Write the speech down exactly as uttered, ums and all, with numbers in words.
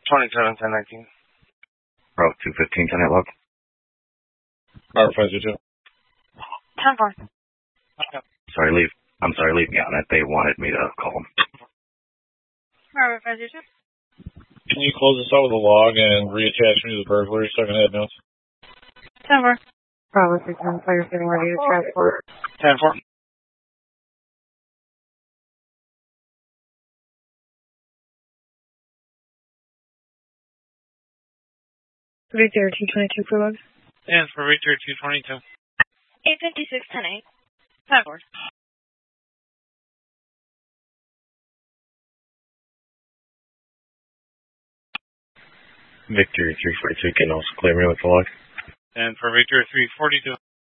twenty-seven, ten nineteen. Bro, two fifteen, ten eight log. Power five zero two. ten four. Sorry, leave. I'm sorry, leave me on it. They wanted me to call them. Power five zero two. Can you close this out with a log and reattach me to the burglary so I can add notes? ten four. Bravo six one, fire getting ready to transport. ten four. Victor two twenty-two for logs. And for Victor two twenty-two. eight fifty-six, ten eight. ten four. Victor three forty-two can also clear me with the log. And for Victor three forty-two.